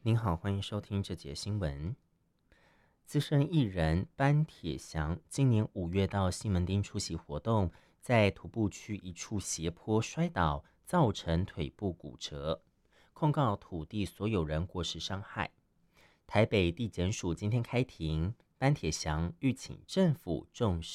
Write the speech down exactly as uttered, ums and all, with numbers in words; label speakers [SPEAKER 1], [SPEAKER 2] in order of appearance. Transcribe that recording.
[SPEAKER 1] 您好，欢迎收听这节新闻。资深艺人班铁祥今年五月到西门町出席活动，在徒步区一处斜坡摔倒，造成腿部骨折，控告土地所有人过失伤害。台北地检署今天开庭，班铁祥欲请政府重视